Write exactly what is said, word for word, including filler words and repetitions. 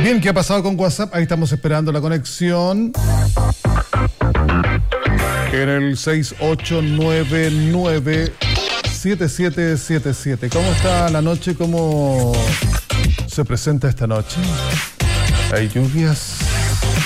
Bien, ¿qué ha pasado con WhatsApp? Ahí estamos esperando la conexión. En el seis ocho nueve nueve siete siete siete siete. ¿Cómo está la noche? ¿Cómo se presenta esta noche? ¿Hay lluvias?